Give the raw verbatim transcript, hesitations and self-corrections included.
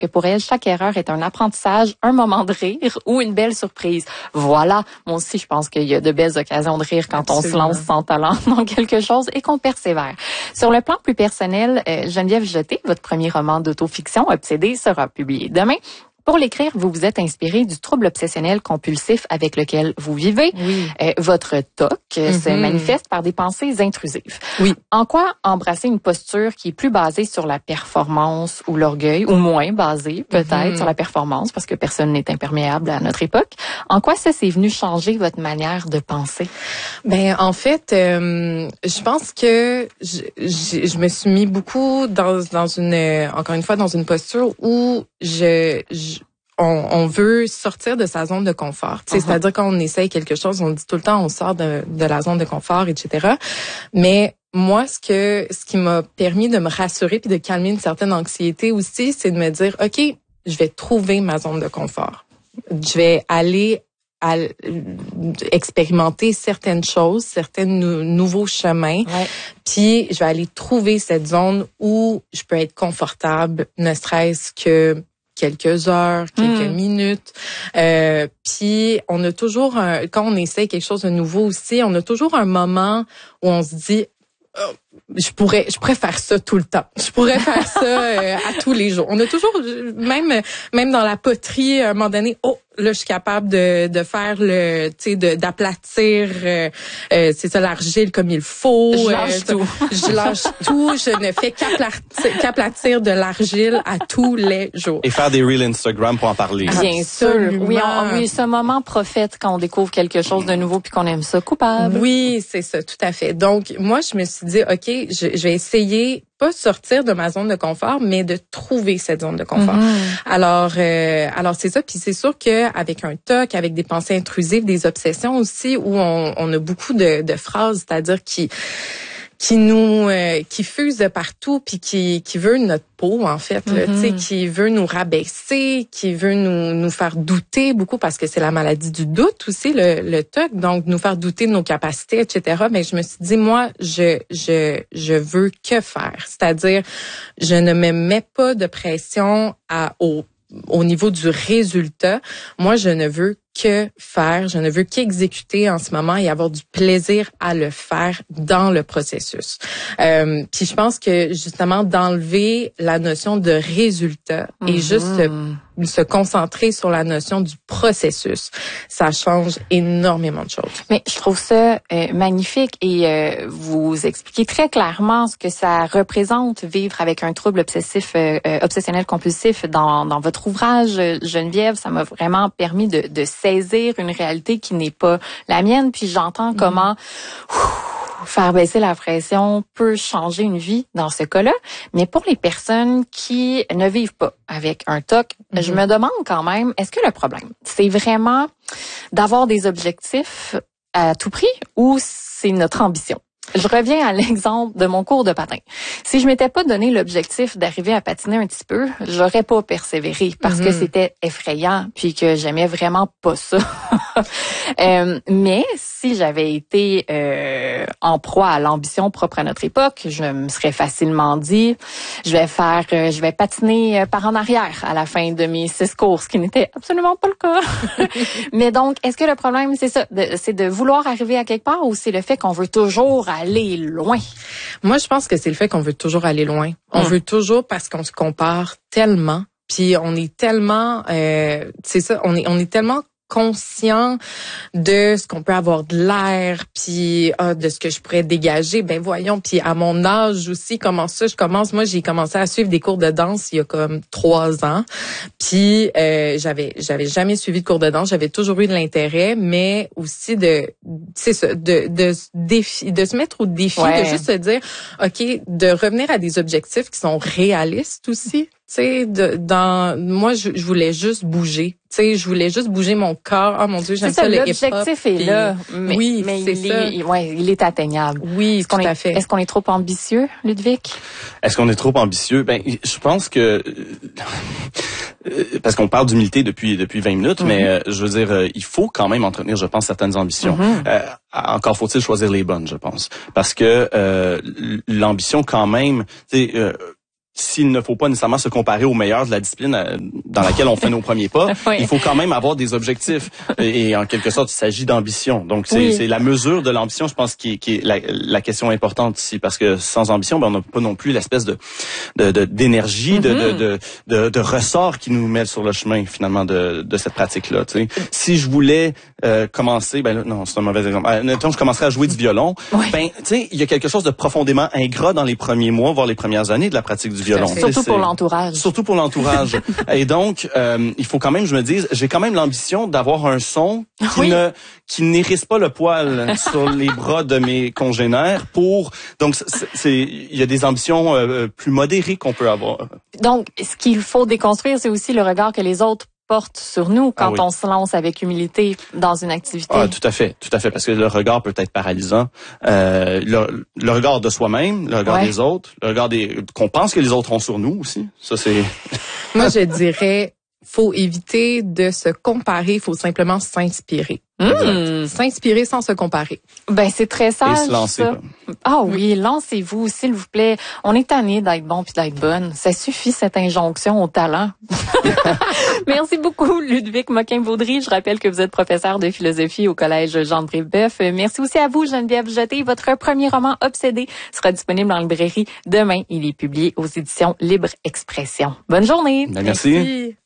que pour elle, chaque erreur est un apprentissage, un moment de rire ou une belle surprise. Voilà, moi aussi, je pense qu'il y a de belles occasions de rire quand Absolument. On se lance sans talent dans quelque chose et qu'on persévère. Sur le plan plus personnel, euh, Geneviève Jeté, votre premier roman d'autofiction, Obsédée, sera publié demain. Pour l'écrire, vous vous êtes inspiré du trouble obsessionnel compulsif avec lequel vous vivez. Oui. Euh, votre T O C mm-hmm. se manifeste par des pensées intrusives. Oui. En quoi embrasser une posture qui est plus basée sur la performance ou l'orgueil, ou moins basée peut-être mm-hmm. sur la performance, parce que personne n'est imperméable à notre époque. En quoi ça, c'est venu changer votre manière de penser? Ben en fait, euh, je pense que je, je, je me suis mis beaucoup dans, dans une, encore une fois, dans une posture où je, je On, on veut sortir de sa zone de confort. Uh-huh. C'est-à-dire quand on essaye quelque chose, on dit tout le temps on sort de, de la zone de confort, et cetera. Mais moi, ce que ce qui m'a permis de me rassurer puis de calmer une certaine anxiété aussi, c'est de me dire ok, je vais trouver ma zone de confort. Je vais aller à expérimenter certaines choses, certains nou- nouveaux chemins. Ouais. Puis je vais aller trouver cette zone où je peux être confortable, ne serait-ce que quelques heures, quelques mmh. minutes. Euh, puis on a toujours, un, quand on essaie quelque chose de nouveau aussi, on a toujours un moment où on se dit, oh, je pourrais, je pourrais faire ça tout le temps. Je pourrais faire ça euh, à tous les jours. On a toujours, même, même dans la poterie, à un moment donné, oh, là, je suis capable de, de faire le, tu sais, de, d'aplatir, euh, euh, c'est ça, l'argile comme il faut. Je lâche euh, tout. Je lâche tout. Je ne fais qu'aplatir, qu'aplatir de l'argile à tous les jours. Et faire des reels Instagram pour en parler. Bien sûr. Oui, on, oui, ce moment prophète quand on découvre quelque chose de nouveau puis qu'on aime ça, coupable. Oui, c'est ça, tout à fait. Donc, moi, je me suis dit, OK, je, je vais essayer, pas sortir de ma zone de confort, mais de trouver cette zone de confort. Mm-hmm. Alors, euh, alors c'est ça. Puis c'est sûr que avec un T O C, avec des pensées intrusives, des obsessions aussi, où on, on a beaucoup de, de phrases, c'est-à-dire qui qui nous euh, qui fusent de partout, puis qui qui veut notre peau en fait, mm-hmm. là, tu sais, qui veut nous rabaisser, qui veut nous nous faire douter beaucoup, parce que c'est la maladie du doute aussi, le, le T O C, donc nous faire douter de nos capacités, et cetera. Mais je me suis dit, moi, je je je veux que faire, c'est-à-dire je ne me mets pas de pression à au au niveau du résultat. Moi, je ne veux que faire, je ne veux qu'exécuter en ce moment et avoir du plaisir à le faire dans le processus. Euh, puis je pense que justement d'enlever la notion de résultat mm-hmm. et juste se, se concentrer sur la notion du processus, ça change énormément de choses. Mais je trouve ça euh, magnifique et euh, vous expliquez très clairement ce que ça représente vivre avec un trouble obsessif, euh, obsessionnel compulsif dans, dans votre ouvrage, Geneviève. Ça m'a vraiment permis de, de saisir une réalité qui n'est pas la mienne, puis j'entends mmh. comment ouf, faire baisser la pression peut changer une vie dans ce cas-là. Mais pour les personnes qui ne vivent pas avec un T O C, mmh. je me demande quand même, est-ce que le problème, c'est vraiment d'avoir des objectifs à tout prix ou c'est notre ambition? Je reviens à l'exemple de mon cours de patin. Si je m'étais pas donné l'objectif d'arriver à patiner un petit peu, j'aurais pas persévéré parce mm-hmm. que c'était effrayant puis que j'aimais vraiment pas ça. euh, mais si j'avais été euh, en proie à l'ambition propre à notre époque, je me serais facilement dit, je vais faire, euh, je vais patiner par en arrière à la fin de mes six courses, ce qui n'était absolument pas le cas. Mais donc, est-ce que le problème, c'est ça, de, c'est de vouloir arriver à quelque part ou c'est le fait qu'on veut toujours aller loin? Moi, je pense que c'est le fait qu'on veut toujours aller loin. On mmh. veut toujours parce qu'on se compare tellement, puis on est tellement, euh, c'est ça, on est, on est tellement conscient de ce qu'on peut avoir de l'air, puis ah, de ce que je pourrais dégager. Ben voyons, puis à mon âge aussi, comment ça, je commence, moi j'ai commencé à suivre des cours de danse il y a comme trois ans, puis euh, j'avais j'avais jamais suivi de cours de danse, j'avais toujours eu de l'intérêt, mais aussi de, c'est ça, de de défi, de se mettre au défi, ouais. de juste se dire, ok, de revenir à des objectifs qui sont réalistes aussi. Tu sais, de, dans moi, je, je voulais juste bouger. Tu sais, je voulais juste bouger mon corps. Oh mon Dieu, j'aime ça, ça le hip-hop. L'objectif est là, mais, oui, mais c'est il ça. Est, ouais, il est atteignable. Oui, est-ce tout qu'on à est, fait. Est-ce qu'on est trop ambitieux, Ludwig? Est-ce qu'on est trop ambitieux? Ben, je pense que parce qu'on parle d'humilité depuis depuis vingt minutes, mm-hmm. mais euh, je veux dire, euh, il faut quand même entretenir, je pense, certaines ambitions. Mm-hmm. Euh, encore faut-il choisir les bonnes, je pense, parce que euh, l'ambition, quand même, tu sais. Euh, s'il ne faut pas nécessairement se comparer aux meilleurs de la discipline euh, dans laquelle on fait nos premiers pas, oui. il faut quand même avoir des objectifs. Et, et en quelque sorte, il s'agit d'ambition. Donc, c'est, oui. c'est la mesure de l'ambition, je pense, qui, qui est la, la question importante ici. Parce que sans ambition, ben, on n'a pas non plus l'espèce de, de, de d'énergie, mm-hmm. de, de, de, de, de ressort qui nous met sur le chemin, finalement, de, de cette pratique-là. Tu sais. Si je voulais euh, commencer, ben là, non, c'est un mauvais exemple. Mettons, je commencerais à jouer du violon. Oui. Ben, tu sais, il y a quelque chose de profondément ingrat dans les premiers mois, voire les premières années de la pratique du violon. Surtout pour l'entourage. Surtout pour l'entourage. Et donc, euh, il faut quand même, je me dise, j'ai quand même l'ambition d'avoir un son qui oui. ne qui n'hérisse pas le poil sur les bras de mes congénères. Pour donc, c'est, c'est il y a des ambitions euh, plus modérées qu'on peut avoir. Donc, ce qu'il faut déconstruire, c'est aussi le regard que les autres porte sur nous quand ah oui. on se lance avec humilité dans une activité. Ah, tout à fait, tout à fait, parce que le regard peut être paralysant. Euh, le, le regard de soi-même, le regard ouais. des autres, le regard des qu'on pense que les autres ont sur nous aussi. Ça, c'est. Moi, je dirais, faut éviter de se comparer, faut simplement s'inspirer. Mmh. S'inspirer sans se comparer. Ben c'est très sage. Et se lancer. Ça. Ah oui, lancez-vous, s'il vous plaît. On est tanné d'être bon puis d'être bonne. Ça suffit cette injonction au talent. Merci beaucoup, Ludovic Moquin-Vaudry. Je rappelle que vous êtes professeur de philosophie au collège Jean-de-Brébeuf. Merci aussi à vous, Geneviève Jeté. Votre premier roman Obsédé sera disponible en librairie demain. Il est publié aux éditions Libre Expression. Bonne journée. Ben, merci. Merci.